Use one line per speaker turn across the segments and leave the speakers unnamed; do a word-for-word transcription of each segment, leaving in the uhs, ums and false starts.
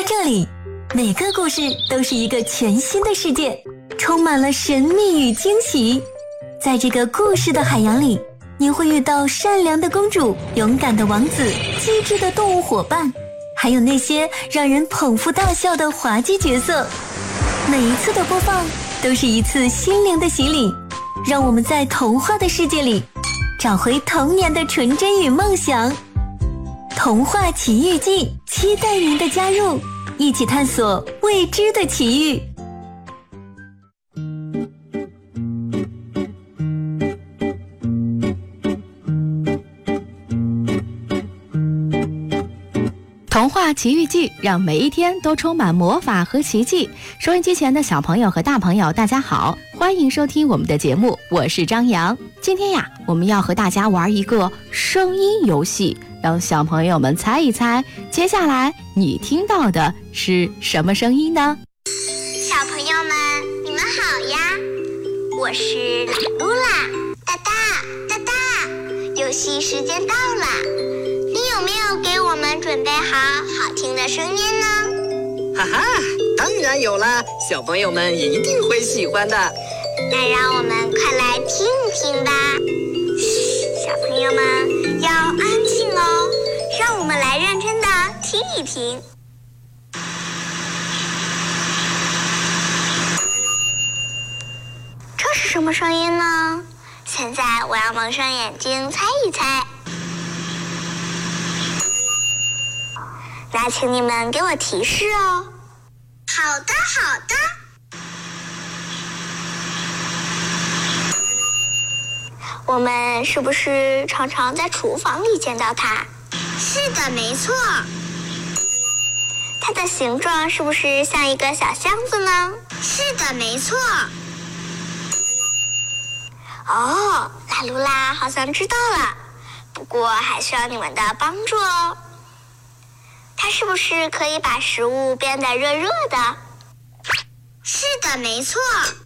这里，每个故事都是一个全新的世界，充满了神秘与惊喜。在这个故事的海洋里，你会遇到善良的公主、勇敢的王子、机智的动物伙伴，还有那些让人捧腹大笑的滑稽角色。每一次的播放都是一次心灵的洗礼，让我们在童话的世界里找回童年的纯真与梦想。童话奇遇记，期待您的加入，一起探索未知的奇遇。
童话奇遇记，让每一天都充满魔法和奇迹。收音机前的小朋友和大朋友，大家好，欢迎收听我们的节目，我是张扬。今天呀，我们要和大家玩一个声音游戏，让小朋友们猜一猜，接下来你听到的是什么声音呢？
小朋友们，你们好呀，我是露拉。大大大大，游戏时间到了，你有没有给我们准备好好听的声音呢？
哈哈，当然有啦，小朋友们一定会喜欢的。
那让我们快来听听吧。嘘，小朋友们要安静哦，让我们来认真的听一听。这是什么声音呢？现在我要蒙上眼睛猜一猜。那请你们给我提示哦。好的，好的。我们是不是常常在厨房里见到它？是的，没错。它的形状是不是像一个小箱子呢？是的，没错。哦，拉鲁拉好像知道了，不过还需要你们的帮助哦。它是不是可以把食物变得热热的？是的，没错。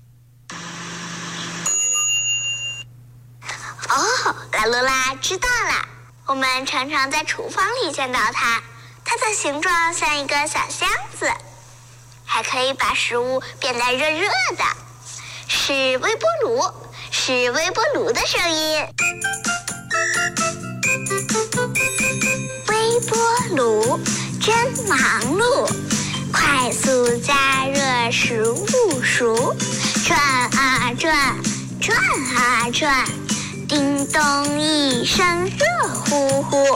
哦，拉鲁拉知道了，我们常常在厨房里见到它，它的形状像一个小箱子，还可以把食物变得热热的，是微波炉，是微波炉的声音。微波炉真忙碌，快速加热食物熟，转啊转，转啊转，叮咚一声热乎乎。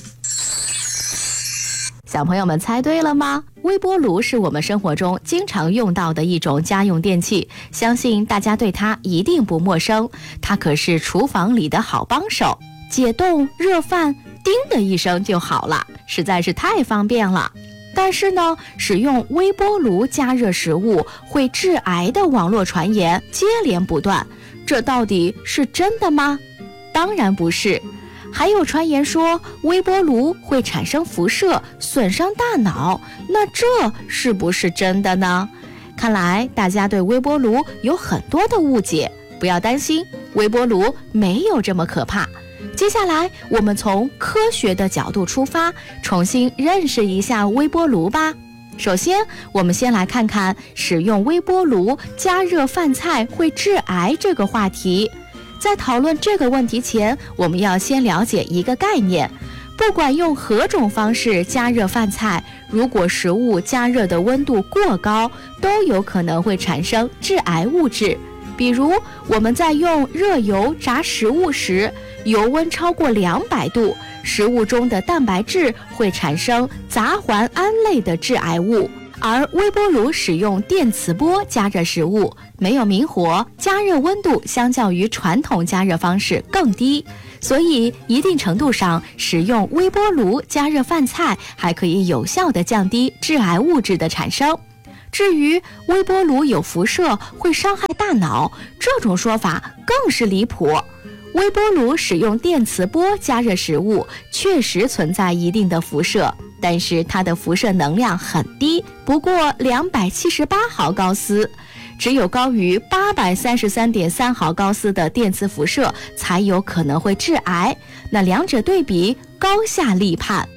小朋友们猜对了吗？微波炉是我们生活中经常用到的一种家用电器，相信大家对它一定不陌生。它可是厨房里的好帮手，解冻热饭，叮的一声就好了，实在是太方便了。但是呢，使用微波炉加热食物会致癌的网络传言接连不断，这到底是真的吗？当然不是。还有传言说微波炉会产生辐射，损伤大脑，那这是不是真的呢？看来大家对微波炉有很多的误解，不要担心，微波炉没有这么可怕。接下来我们从科学的角度出发，重新认识一下微波炉吧。首先，我们先来看看使用微波炉加热饭菜会致癌这个话题。在讨论这个问题前，我们要先了解一个概念，不管用何种方式加热饭菜，如果食物加热的温度过高，都有可能会产生致癌物质。比如我们在用热油炸食物时，油温超过两百度，食物中的蛋白质会产生杂环胺类的致癌物。而微波炉使用电磁波加热食物，没有明火，加热温度相较于传统加热方式更低，所以一定程度上使用微波炉加热饭菜还可以有效地降低致癌物质的产生。至于微波炉有辐射会伤害大脑，这种说法更是离谱。微波炉使用电磁波加热食物确实存在一定的辐射，但是它的辐射能量很低，不过两百七十八毫高斯，只有高于八百三十三点三毫高斯的电磁辐射才有可能会致癌。那两者对比，高下立判。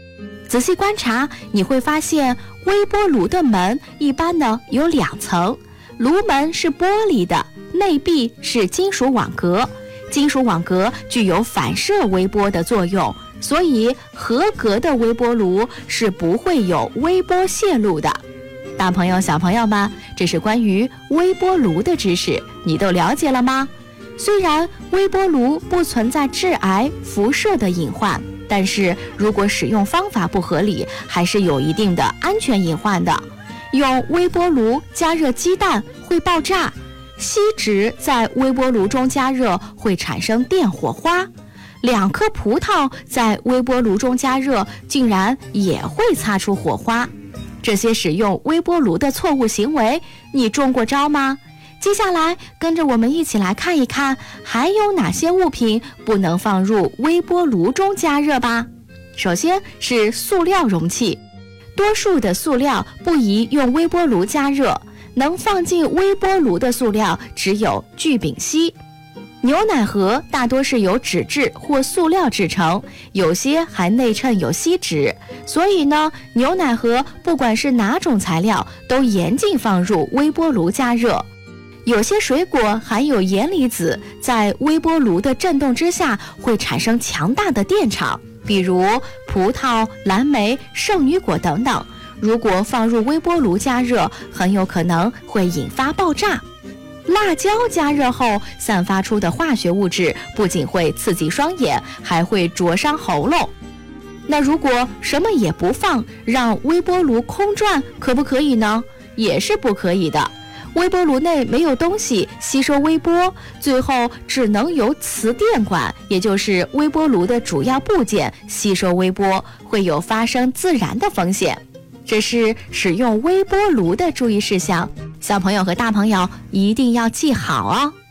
仔细观察，你会发现微波炉的门一般呢有两层，炉门是玻璃的，内壁是金属网格。金属网格具有反射微波的作用，所以合格的微波炉是不会有微波泄露的。大朋友小朋友们，这是关于微波炉的知识，你都了解了吗？虽然微波炉不存在致癌、辐射的隐患，但是如果使用方法不合理，还是有一定的安全隐患的。用微波炉加热鸡蛋会爆炸，锡纸在微波炉中加热会产生电火花，两颗葡萄在微波炉中加热竟然也会擦出火花。这些使用微波炉的错误行为，你中过招吗？接下来跟着我们一起来看一看，还有哪些物品不能放入微波炉中加热吧。首先是塑料容器，多数的塑料不宜用微波炉加热，能放进微波炉的塑料只有聚丙烯。牛奶盒大多是由纸质或塑料制成，有些还内衬有锡纸，所以呢，牛奶盒不管是哪种材料都严禁放入微波炉加热。有些水果含有盐离子，在微波炉的震动之下会产生强大的电场，比如葡萄、蓝莓、圣女果等等。如果放入微波炉加热，很有可能会引发爆炸。辣椒加热后散发出的化学物质不仅会刺激双眼，还会灼伤喉咙。那如果什么也不放，让微波炉空转，可不可以呢？也是不可以的。微波炉内没有东西吸收微波，最后只能由磁电管，也就是微波炉的主要部件吸收微波，会有发生自燃的风险。这是使用微波炉的注意事项，小朋友和大朋友一定要记好哦。